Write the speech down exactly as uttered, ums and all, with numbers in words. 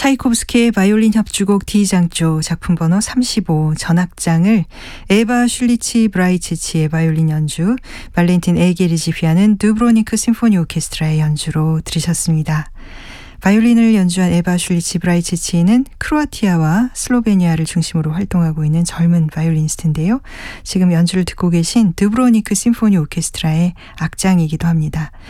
차이코프스키의 바이올린 협주곡 D장조 작품 번호 삼십오 전악장을 에바 슐리치 브라이치치의 바이올린 연주, 발렌틴 에게리지 피아는 두브로니크 심포니 오케스트라의 연주로 들으셨습니다. 바이올린을 연주한 에바 슐리치 브라이치치는 크로아티아와 슬로베니아를 중심으로 활동하고 있는 젊은 바이올리니스트인데요. 지금 연주를 듣고 계신 두브로니크 심포니 오케스트라의 악장이기도 합니다.